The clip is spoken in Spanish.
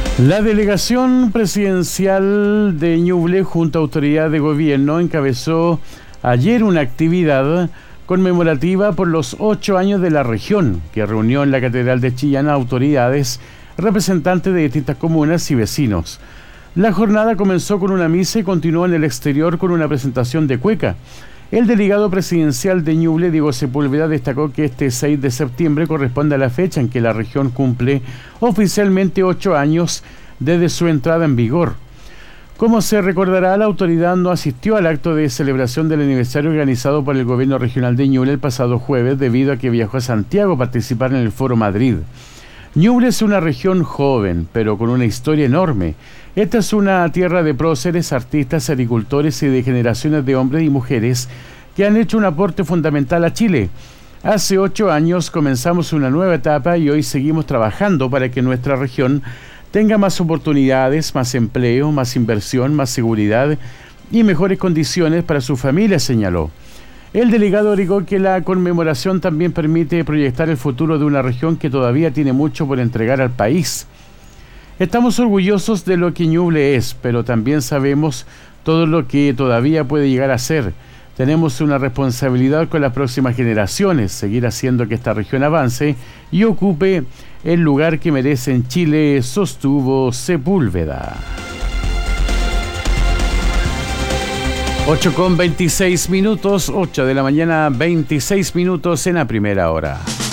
La delegación presidencial de Ñuble junto a autoridad de gobierno encabezó ayer una actividad conmemorativa por los 8 años de la región, que reunió en la Catedral de Chillán a autoridades, representantes de distintas comunas y vecinos. La jornada comenzó con una misa y continuó en el exterior con una presentación de cueca. El delegado presidencial de Ñuble, Diego Sepúlveda, destacó que este 6 de septiembre corresponde a la fecha en que la región cumple oficialmente 8 años desde su entrada en vigor. Como se recordará, la autoridad no asistió al acto de celebración del aniversario organizado por el gobierno regional de Ñuble el pasado jueves debido a que viajó a Santiago a participar en el Foro Madrid. Ñuble es una región joven, pero con una historia enorme. Esta es una tierra de próceres, artistas, agricultores y de generaciones de hombres y mujeres que han hecho un aporte fundamental a Chile. Hace 8 años comenzamos una nueva etapa y hoy seguimos trabajando para que nuestra región tenga más oportunidades, más empleo, más inversión, más seguridad y mejores condiciones para su familia, señaló. El delegado agregó que la conmemoración también permite proyectar el futuro de una región que todavía tiene mucho por entregar al país. Estamos orgullosos de lo que Ñuble es, pero también sabemos todo lo que todavía puede llegar a ser. Tenemos una responsabilidad con las próximas generaciones, seguir haciendo que esta región avance y ocupe el lugar que merece en Chile, sostuvo Sepúlveda. 8:26, 8 de la mañana, 26 minutos en la primera hora.